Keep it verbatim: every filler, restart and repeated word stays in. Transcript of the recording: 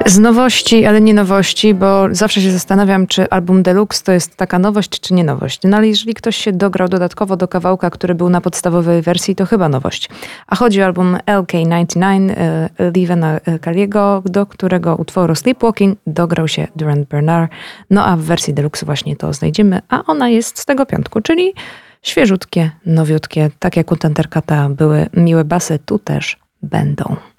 Z nowości, ale nie nowości, bo zawsze się zastanawiam, czy album Deluxe to jest taka nowość, czy nie nowość. No ale jeżeli ktoś się dograł dodatkowo do kawałka, który był na podstawowej wersji, to chyba nowość. A chodzi o album L K dziewięćdziesiąt dziewięć Levena Kaliego, do którego utworu Sleepwalking dograł się Durand Bernard. No a w wersji Deluxe właśnie to znajdziemy, a ona jest z tego piątku, czyli świeżutkie, nowiutkie, tak jak u Thundercata były miłe basy, tu też będą.